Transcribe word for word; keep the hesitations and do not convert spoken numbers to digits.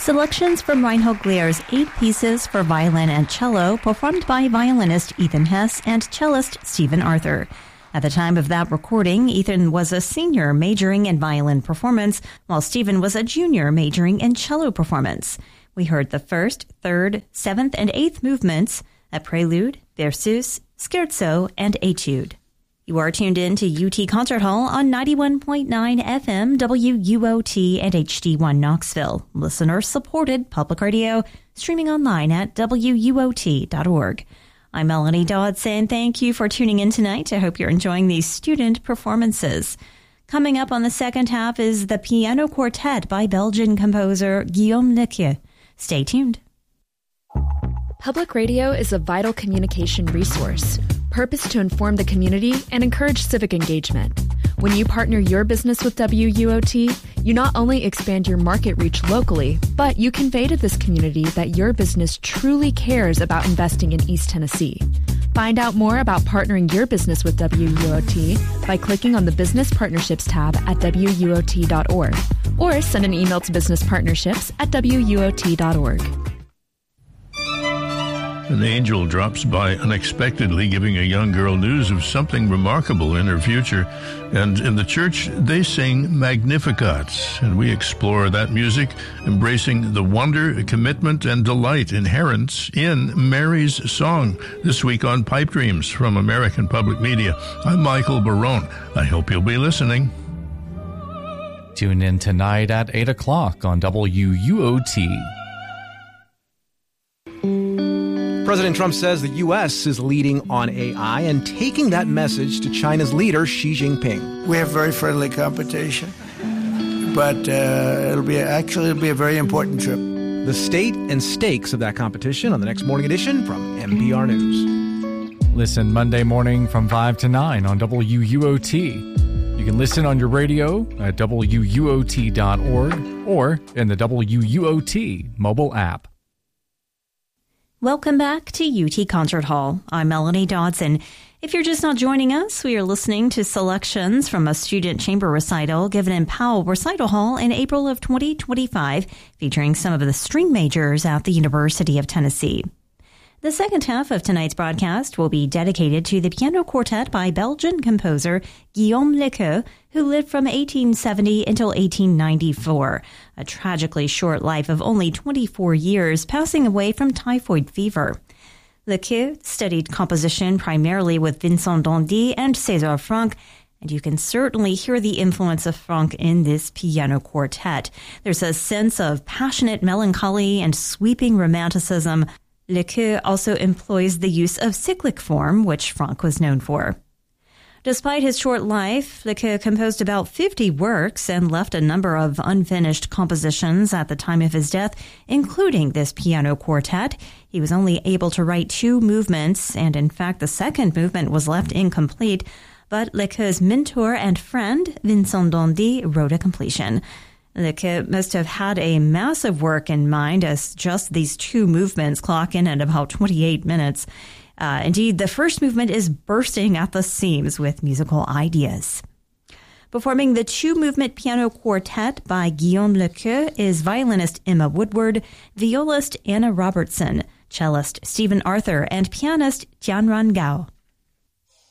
Selections from Reinhold Glier's eight pieces for violin and cello, performed by violinist Ethan Hess and cellist Stephen Arthur. At the time of that recording, Ethan was a senior majoring in violin performance, while Stephen was a junior majoring in cello performance. We heard the first, third, seventh, and eighth movements, a prelude, versus, scherzo, and etude. You are tuned in to U T Concert Hall on ninety-one point nine F M, W U O T, and H D one Knoxville. Listener-supported public radio, streaming online at W U O T dot org. I'm Melanie Dodson. Thank you for tuning in tonight. I hope you're enjoying these student performances. Coming up on the second half is the Piano Quartet by Belgian composer Guillaume Lequeux. Stay tuned. Public radio is a vital communication resource, purposed to inform the community and encourage civic engagement. When you partner your business with W U O T, you not only expand your market reach locally, but you convey to this community that your business truly cares about investing in East Tennessee. Find out more about partnering your business with W U O T by clicking on the Business Partnerships tab at W U O T dot org or send an email to businesspartnerships at W U O T dot org. An angel drops by unexpectedly, giving a young girl news of something remarkable in her future. And in the church, they sing Magnificat, and we explore that music, embracing the wonder, commitment, and delight inherent in Mary's song. This week on Pipe Dreams from American Public Media, I'm Michael Barone. I hope you'll be listening. Tune in tonight at eight o'clock on W U O T. President Trump says the U S is leading on A I and taking that message to China's leader, Xi Jinping. We have very friendly competition, but uh, it'll be actually it'll be a very important trip. The state and stakes of that competition on the next morning edition from N P R News. Listen Monday morning from five to nine on W U O T. You can listen on your radio at W U O T dot org or in the W U O T mobile app. Welcome back to U T Concert Hall. I'm Melanie Dodson. If you're just not joining us, we are listening to selections from a student chamber recital given in Powell Recital Hall in April of twenty twenty-five, featuring some of the string majors at the University of Tennessee. The second half of tonight's broadcast will be dedicated to the piano quartet by Belgian composer Guillaume Lequeux, who lived from eighteen seventy until eighteen ninety-four, a tragically short life of only twenty-four years, passing away from typhoid fever. Lequeux studied composition primarily with Vincent d'Indy and César Franck, and you can certainly hear the influence of Franck in this piano quartet. There's a sense of passionate melancholy and sweeping romanticism. Lequeux also employs the use of cyclic form, which Franck was known for. Despite his short life, Lequeux composed about fifty works and left a number of unfinished compositions at the time of his death, including this piano quartet. He was only able to write two movements, and in fact the second movement was left incomplete, but Lequeux's mentor and friend, Vincent d'Indy, wrote a completion. Lequeux must have had a massive work in mind, as just these two movements clock in at about twenty-eight minutes. Uh, indeed, the first movement is bursting at the seams with musical ideas. Performing the two-movement piano quartet by Guillaume Lequeux is violinist Emma Woodward, violist Anna Robertson, cellist Stephen Arthur, and pianist Tianran Gao.